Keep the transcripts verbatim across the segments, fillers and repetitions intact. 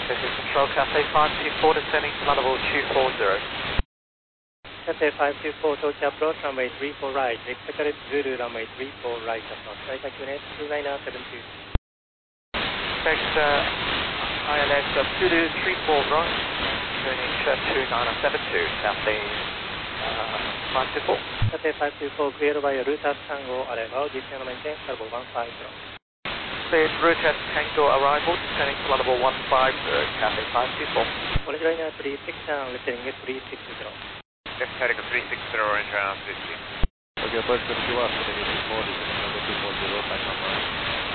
This is Control Cathay five two four descending to level two four zero. Cathay five two four, Tokyo approach runway three four right, expected Zulu runway three four right approach, right unit two nine nine seven two. Next, uh, I L S uh, Zulu three four right, turning uh, two nine nine seven two, Cathay uh, five two four. Cathay five two four, cleared by Router Tango arrival, descend maintain level one five zero. Cleared Router Tango arrival, descending to level one five zero, Cathay five two four. Orange liner three six down, lifting at three six zero. Left heading three six zero, orange round three six. Okay, approach twenty-two after the two four, descending level two four zero, back on line.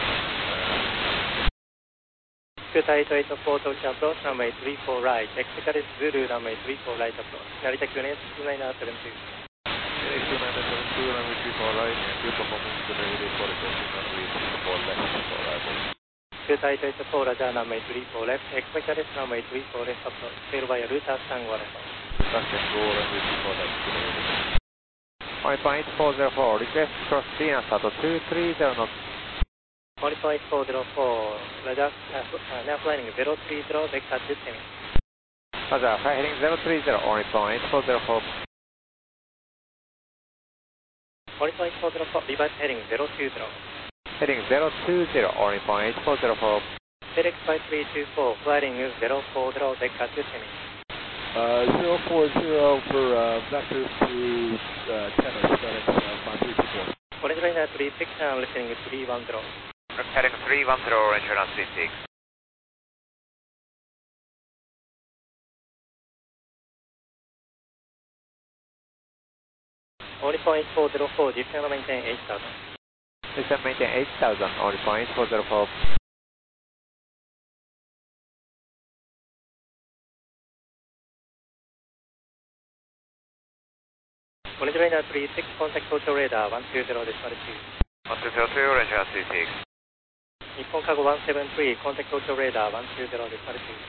Scoot eight eight four, Tokyo approach runway three four right, expected Zulu runway three four right approach, Narita unit two nine nine seven two. two nine nine seven two, runway three four right, and good performance to the radio for the runway three four left for arrival. Scoot eight eight four, Raja runway three four left, expected runway three four left approach, cleared by Router Tango arrival. Tango runway three four left to the radio. one point four zero four, request cross three and start two three zero knots. one point four zero four, Raja, uh, now flying zero three zero, vector descending. Roger, fly heading zero three zero, one point four zero four. one point four zero four, reverse heading zero two zero. Heading zero two zero, one point four zero four. FedEx five three two four, flying zero four zero, vector descending. Uh, zero four zero for uh, vector to uh, tennis, FedEx uh, five three two four. Orange liner three six down, lifting at three one zero. Left heading three one zero, orange round three six. one point four zero four, descend maintain eight thousand. Descend maintain eight thousand, one point four zero four. Orange liner three six, contact Tokyo radar one two zero, decimal two. one two zero two, orange round three six. Nippon Cargo one seven three, contact Tokyo radar one two zero, decimal two.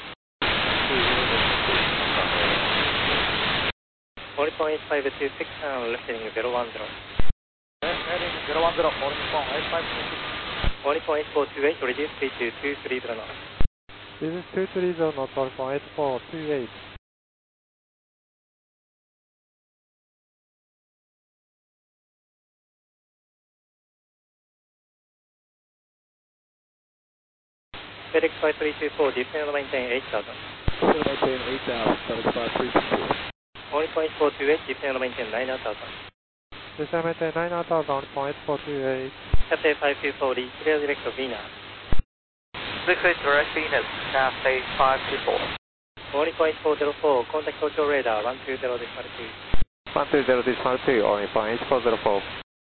one point five two six down, left heading zero one zero. Left heading zero one zero, holding phone eight five two six. one point four two eight, reduce speed to two three zero knots. This is two three zero knots, one point four two eight. FedEx five three two four, descend maintain eight thousand. Descend maintain eight thousand, FedEx five three two four. one point four two eight, descend maintain nine thousand. Descend maintain nine thousand, one point four two eight. Cathay five two four, clear direct to Venus. Liquid direct Venus, Cathay five two four. one point four zero four, contact Tokyo radar one two zero, decimal two. one two zero decimal two, one point four zero four.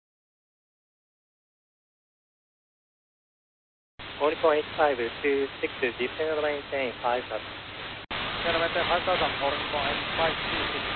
one point five two six, descend maintain five thousand. Descend maintain five thousand, holding phone eight five two six.